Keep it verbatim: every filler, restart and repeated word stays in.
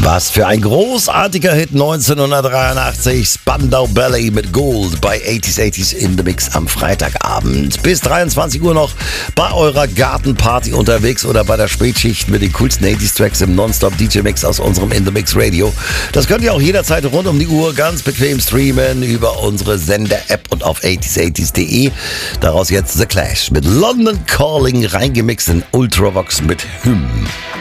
Was für ein großartiger Hit neunzehnhundertdreiundachtzig. Spandau Ballet mit Gold bei achtziger achtziger in the Mix am Freitagabend. Bis dreiundzwanzig Uhr noch bei eurer Gartenparty unterwegs oder bei der Spätschicht mit den coolsten achtziger Tracks im Nonstop D J Mix aus unserem In the Mix Radio. Das könnt ihr auch jederzeit rund um die Uhr ganz bequem streamen über unsere Sender-App und auf achtziger achtziger punkt de. Daraus jetzt The Clash mit London Calling reingemixt in Ultravox mit Hymn.